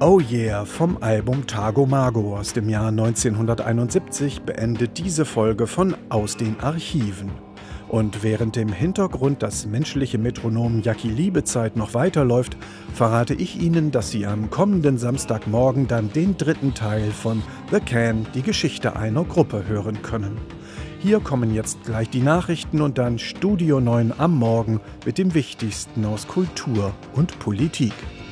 Oh yeah, vom Album Tago Mago aus dem Jahr 1971 beendet diese Folge von Aus den Archiven. Und während im Hintergrund das menschliche Metronom Jackie Liebezeit noch weiterläuft, verrate ich Ihnen, dass Sie am kommenden Samstagmorgen dann den dritten Teil von The Can, die Geschichte einer Gruppe, hören können. Hier kommen jetzt gleich die Nachrichten und dann Studio 9 am Morgen mit dem Wichtigsten aus Kultur und Politik.